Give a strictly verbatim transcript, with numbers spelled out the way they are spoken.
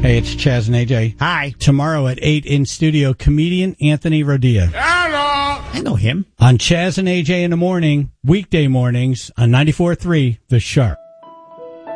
Hey, it's Chaz and A J. Hi. Tomorrow at eight in studio, comedian Anthony Rodia. Hello. I know him. On Chaz and A J in the morning, weekday mornings on ninety-four point three, The Sharp.